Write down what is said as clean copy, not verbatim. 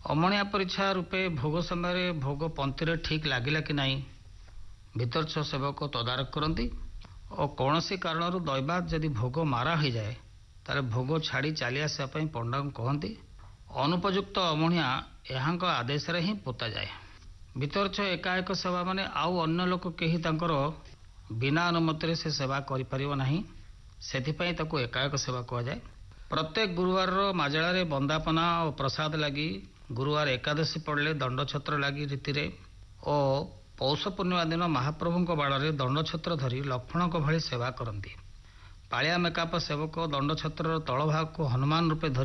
ଅମଣିଆ ପରୀକ୍ଷା ରୂପେ ଭୋଗ ସମୟରେ ଭୋଗ ପନ୍ତିରେ ଠିକ୍ ଲାଗିଲା କି ନାହିଁ ଭିତରଛ ସେବକ ତଦାରଖ କରନ୍ତି ଓ କୌଣସି କାରଣରୁ ଦୈବାତ ଯଦି ଭୋଗ ମାରା ହୋଇଯାଏ ତାହେଲେ ଭୋଗ ଛାଡ଼ି ଚାଲି ଆସିବା ପାଇଁ ପଣ୍ଡାଙ୍କୁ କହନ୍ତି। ଅନୁପଯୁକ୍ତ ଅମଣିଆ ଏହାଙ୍କ ଆଦେଶରେ ହିଁ ପୋତାଯାଏ। ଭିତରଛ ଏକାଏକ ସେବା ମାନେ ଆଉ ଅନ୍ୟ ଲୋକ କେହି ତାଙ୍କର ବିନା ଅନୁମତିରେ ସେ ସେବା କରିପାରିବ ନାହିଁ, ସେଥିପାଇଁ ତାକୁ ଏକାଏକ ସେବା କୁହାଯାଏ। ପ୍ରତ୍ୟେକ ଗୁରୁବାରର ମାଜଳାରେ ବନ୍ଦାପନା ଓ ପ୍ରସାଦ ଲାଗି, ଗୁରୁବାର ଏକାଦଶୀ ପଡ଼ିଲେ ଦଣ୍ଡଛତ୍ର ଲାଗି ରୀତିରେ ଓ ପୌଷ ପୂର୍ଣ୍ଣିମା ଦିନ ମହାପ୍ରଭୁଙ୍କ ବାଡ଼ରେ ଦଣ୍ଡଛତ୍ର ଧରି ଲକ୍ଷ୍ମଣଙ୍କ ଭଳି ସେବା କରନ୍ତି। ପାଳିଆ ମେକାପ ସେବକ ଦଣ୍ଡଛତ୍ରର ତଳଭାଗକୁ ହନୁମାନ ରୂପେ ଧରି